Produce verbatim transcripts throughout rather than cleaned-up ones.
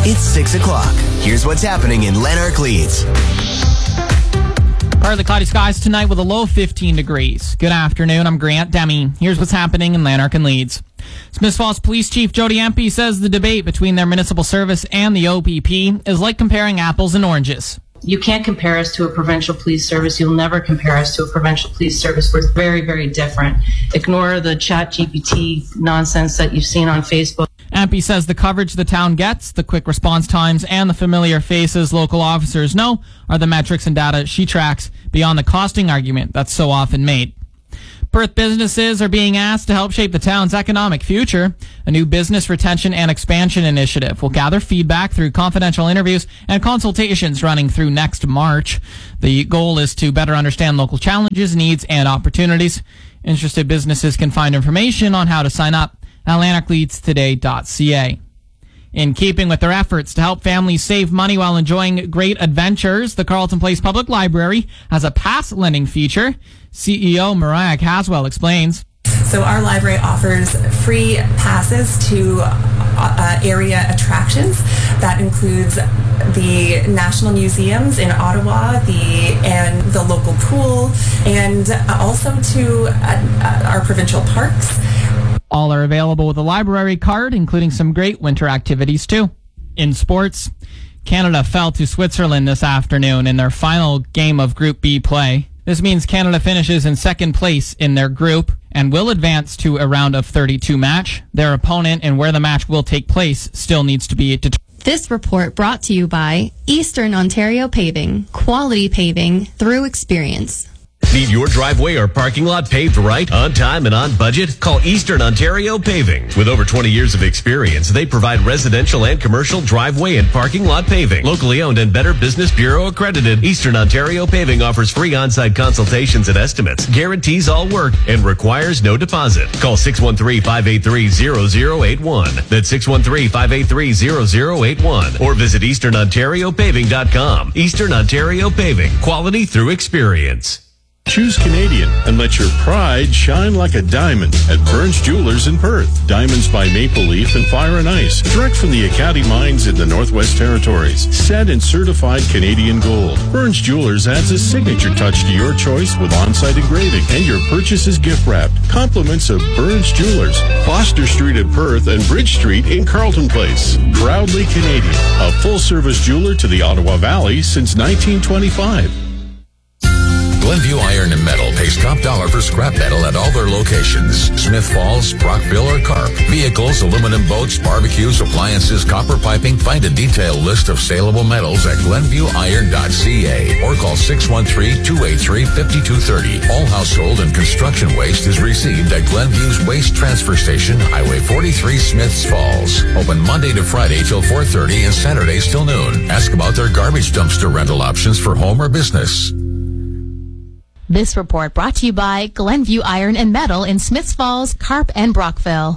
It's six o'clock. Here's what's happening in Lanark Leeds. Partly cloudy skies tonight with a low of fifteen degrees. Good afternoon, I'm Grant Demi. Here's what's happening in Lanark and Leeds. Smiths Falls Police Chief Jody Empey says the debate between their municipal service and the O P P is like comparing apples and oranges. You can't compare us to a provincial police service. You'll never compare us to a provincial police service. We're very, very different. Ignore the chat G P T nonsense that you've seen on Facebook. Empey says the coverage the town gets, the quick response times, and the familiar faces local officers know are the metrics and data she tracks beyond the costing argument that's so often made. Perth businesses are being asked to help shape the town's economic future. A new business retention and expansion initiative will gather feedback through confidential interviews and consultations running through next March. The goal is to better understand local challenges, needs, and opportunities. Interested businesses can find information on how to sign up at lanark leeds today dot c a. In keeping with their efforts to help families save money while enjoying great adventures, the Carleton Place Public Library has a pass lending feature. C E O Mariah Caswell explains. So our library offers free passes to uh, area attractions. That includes the National Museums in Ottawa, the and the local pool, and also to uh, our provincial parks. All are available with a library card, including some great winter activities too. In sports, Canada fell to Switzerland this afternoon in their final game of Group B play. This means Canada finishes in second place in their group and will advance to a round of thirty-two match. Their opponent and where the match will take place still needs to be determined. This report brought to you by Eastern Ontario Paving. Quality paving through experience. Need your driveway or parking lot paved right, on time, and on budget? Call Eastern Ontario Paving. With over twenty years of experience, they provide residential and commercial driveway and parking lot paving. Locally owned and Better Business Bureau accredited, Eastern Ontario Paving offers free on-site consultations and estimates, guarantees all work, and requires no deposit. Call six one three, five eight three, zero zero eight one. That's six one three, five eight three, zero zero eight one. Or visit eastern ontario paving dot com. Eastern Ontario Paving. Quality through experience. Choose Canadian and let your pride shine like a diamond at Burns Jewelers in Perth. Diamonds by Maple Leaf and Fire and Ice, direct from the Acadie mines in the Northwest Territories. Set in certified Canadian gold. Burns Jewelers adds a signature touch to your choice with on-site engraving, and your purchase is gift wrapped. Compliments of Burns Jewelers, Foster Street in Perth and Bridge Street in Carleton Place. Proudly Canadian, a full-service jeweler to the Ottawa Valley since nineteen twenty-five. Glenview Iron and Metal pays top dollar for scrap metal at all their locations. Smith Falls, Brockville, or Carp. Vehicles, aluminum boats, barbecues, appliances, copper piping. Find a detailed list of saleable metals at glenview iron dot c a or call six one three, two eight three, five two three zero. All household and construction waste is received at Glenview's Waste Transfer Station, Highway forty-three, Smiths Falls. Open Monday to Friday till four thirty and Saturdays till noon. Ask about their garbage dumpster rental options for home or business. This report brought to you by Glenview Iron and Metal in Smiths Falls, Carp, and Brockville.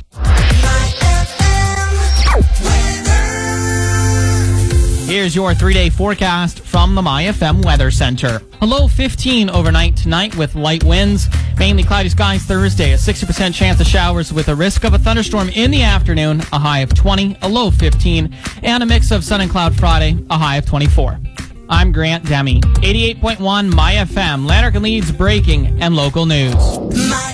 Here's your three-day forecast from the My F M Weather Center. A low fifteen overnight tonight with light winds. Mainly cloudy skies Thursday. A sixty percent chance of showers with a risk of a thunderstorm in the afternoon. A high of twenty, a low fifteen, and a mix of sun and cloud Friday. A high of twenty-four. I'm Grant Demi. eighty-eight point one My F M, Lanark and Leeds breaking and local news.